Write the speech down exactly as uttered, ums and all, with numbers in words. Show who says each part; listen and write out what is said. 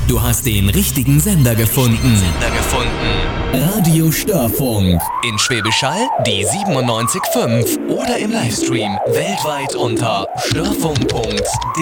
Speaker 1: Du hast den richtigen Sender gefunden.
Speaker 2: Sender gefunden.
Speaker 1: Radio Störfunk.
Speaker 2: In Schwäbisch Hall die siebenundneunzig Komma fünf oder im Livestream weltweit unter störfunk punkt de.